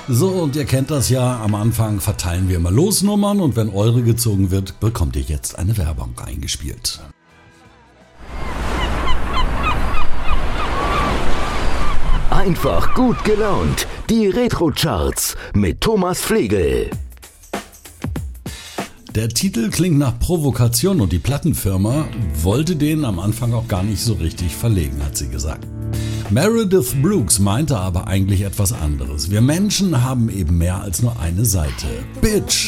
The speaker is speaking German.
So, und ihr kennt das ja, am Anfang verteilen wir immer Losnummern und wenn eure gezogen wird, bekommt ihr jetzt eine Werbung eingespielt. Einfach gut gelaunt. Die Retro-Charts mit Thomas Flegel. Der Titel klingt nach Provokation und die Plattenfirma wollte den am Anfang auch gar nicht so richtig verlegen, hat sie gesagt. Meredith Brooks meinte aber eigentlich etwas anderes. Wir Menschen haben eben mehr als nur eine Seite. Bitch!